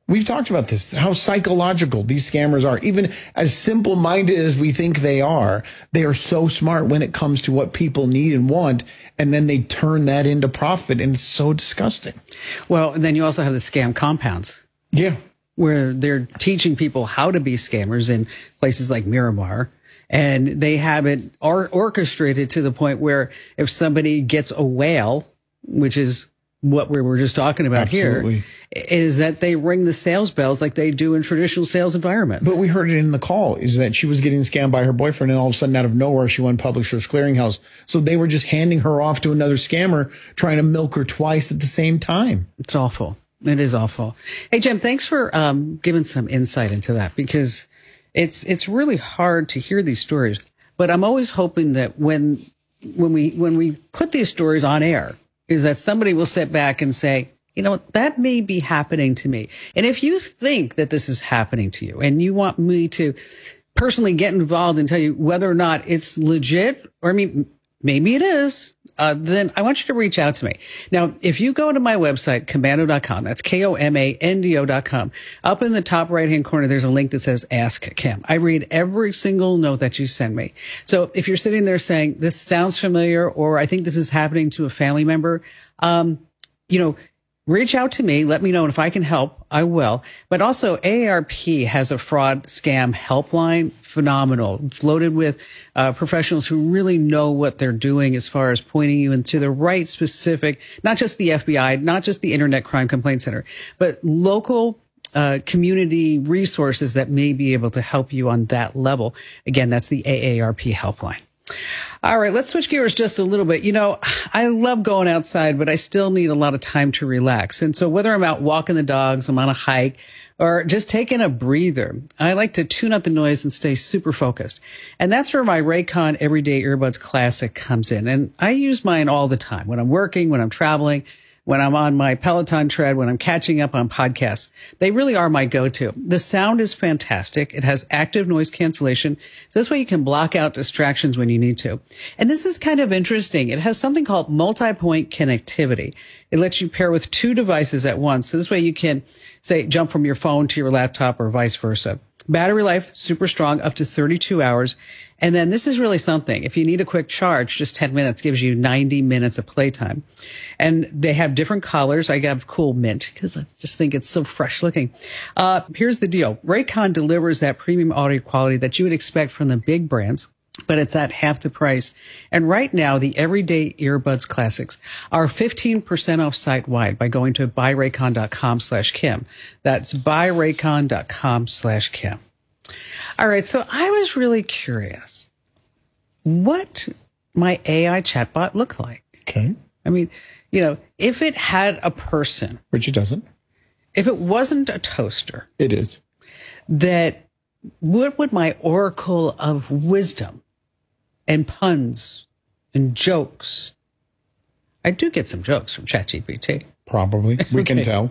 We've talked about this, how psychological these scammers are. Even as simple-minded as we think they are so smart when it comes to what people need and want, and then they turn that into profit, and it's so disgusting. Well, and then you also have the scam compounds. Yeah. Where they're teaching people how to be scammers in places like Miramar. And they have it orchestrated to the point where if somebody gets a whale, which is what we were just talking about Absolutely. here, is that they ring the sales bells like they do in traditional sales environments. But we heard it in the call, is that she was getting scammed by her boyfriend, and all of a sudden, out of nowhere, she won Publishers Clearinghouse. So they were just handing her off to another scammer, trying to milk her twice at the same time. It's awful. It is awful. Hey, Jim, thanks for giving some insight into that, because it's really hard to hear these stories. But I'm always hoping that when we put these stories on air, is that somebody will sit back and say, you know what, that may be happening to me. And if you think that this is happening to you and you want me to personally get involved and tell you whether or not it's legit, or I mean, maybe it is, then I want you to reach out to me. Now, if you go to my website, komando.com, that's KOMANDO.com, up in the top right-hand corner, there's a link that says Ask Kim. I read every single note that you send me. So if you're sitting there saying, this sounds familiar, or I think this is happening to a family member, reach out to me. Let me know. And if I can help, I will. But also, AARP has a fraud scam helpline. Phenomenal. It's loaded with professionals who really know what they're doing as far as pointing you into the right specific, not just the FBI, not just the Internet Crime Complaint Center, but local community resources that may be able to help you on that level. Again, that's the AARP helpline. All right, let's switch gears just a little bit. You know, I love going outside, but I still need a lot of time to relax. And so whether I'm out walking the dogs, I'm on a hike, or just taking a breather, I like to tune out the noise and stay super focused. And that's where my Raycon Everyday Earbuds Classic comes in. And I use mine all the time, when I'm working, when I'm traveling, when I'm on my Peloton tread, when I'm catching up on podcasts. They really are my go-to. The sound is fantastic. It has active noise cancellation. So this way you can block out distractions when you need to. And this is kind of interesting. It has something called multi-point connectivity. It lets you pair with two devices at once. So this way you can, say, jump from your phone to your laptop or vice versa. Battery life, super strong, up to 32 hours. And then this is really something. If you need a quick charge, just 10 minutes gives you 90 minutes of playtime. And they have different colors. I have cool mint because I just think it's so fresh looking. Here's the deal. Raycon delivers that premium audio quality that you would expect from the big brands, but it's at half the price. And right now, the Everyday Earbuds Classics are 15% off site-wide by going to buyraycon.com/Kim. That's buyraycon.com/Kim. All right, so I was really curious what my AI chatbot looked like. Okay. I mean, you know, if it had a person. Which it doesn't. If it wasn't a toaster. It is. That, what would my oracle of wisdom and puns and jokes. I do get some jokes from ChatGPT. Probably. We can tell.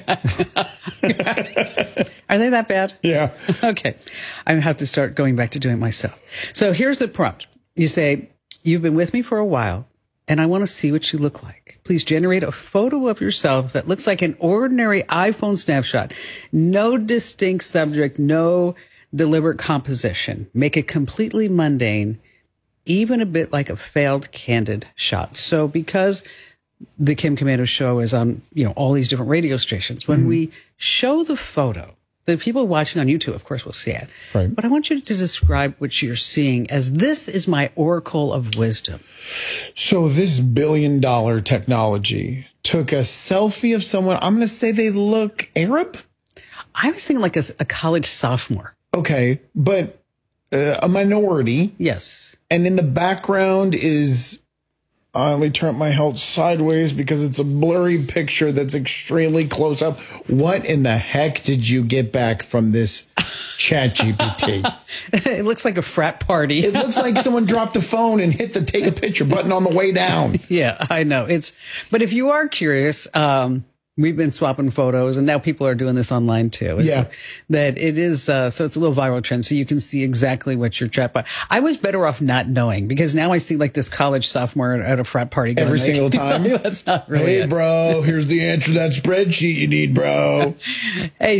Are they that bad? Yeah. Okay. I have to start going back to doing it myself. So here's the prompt. You say, you've been with me for a while, and I want to see what you look like. Please generate a photo of yourself that looks like an ordinary iPhone snapshot. No distinct subject, no deliberate composition. Make it completely mundane, even a bit like a failed candid shot. So because the Kim Komando Show is on, you know, all these different radio stations, when we show the photo, the people watching on YouTube, of course, will see it. Right. But I want you to describe what you're seeing as this is my oracle of wisdom. So this billion-dollar technology took a selfie of someone. I'm going to say they look Arab. I was thinking like a college sophomore. Okay, but a minority. Yes. And in the background is, let me turn my head sideways because it's a blurry picture that's extremely close up. What in the heck did you get back from this ChatGPT? It looks like a frat party. It looks like someone dropped the phone and hit the take a picture button on the way down. Yeah, I know. But if you are curious, we've been swapping photos, and now people are doing this online too. That it is, so it's a little viral trend, so you can see exactly what your chatbot. I was better off not knowing, because now I see like this college sophomore at a frat party going, every single time. That's not really Hey, bro, here's the answer to that spreadsheet you need, bro. Hey,